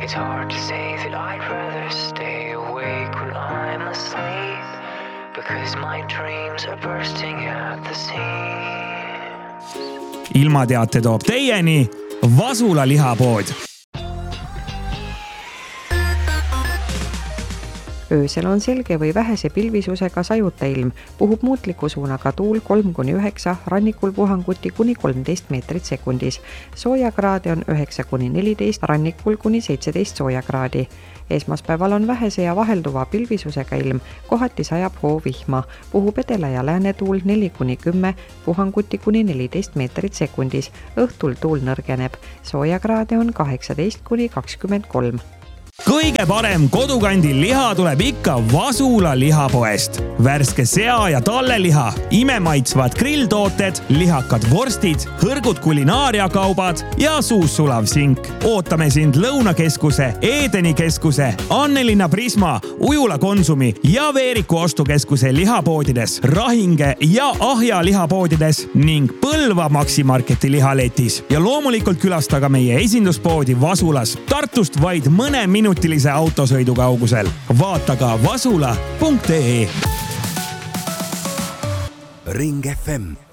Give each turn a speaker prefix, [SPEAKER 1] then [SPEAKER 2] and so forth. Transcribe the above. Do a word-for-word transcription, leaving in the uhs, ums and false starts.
[SPEAKER 1] It's hard to say that I'd rather stay awake when I'm asleep, because my dreams are bursting at the seams.
[SPEAKER 2] Ilmateate toob teieni Vasula lihapood.
[SPEAKER 3] Öösel on selge või vähese pilvisusega sajuta ilm, puhub muutliku suunaga tuul kolm kuni üheksa, rannikul puhanguti kuni kolmteist meetrit sekundis. Soojakraade on üheksa kuni neliteist, rannikul kuni seitseteist soojakraadi. Esmaspäeval on vähese ja vahelduva pilvisusega ilm, kohati sajab hoovihma, puhub edela ja lääne tuul neli kuni kümme, puhanguti kuni neliteist meetrit sekundis. Õhtul tuul nõrgeneb, soojakraade on kaheksateist kuni kakskümmend kolm.
[SPEAKER 2] Kõige parem kodukandil liha tuleb ikka Vasula lihapoest. Värske sea- ja talleliha, imemaitsvad grilltooted, lihakad vorstid, hõrgud kulinaariakaubad ja suus sulav sink. Ootame sind Lõunakeskuse, Edeni keskuse, Annelinna Prisma, Ujula Konsumi ja Veeriku ostukeskuse lihapoodides, Rahinge ja Ahja lihapoodides ning Põlva Maximarketi lihaletis. Ja loomulikult külastaga meie esinduspoodi Vasulas, Tartust vaid mõne minutilise autosõidu kaugusel. Vaata ka vasula punkt ee.
[SPEAKER 4] Ring F M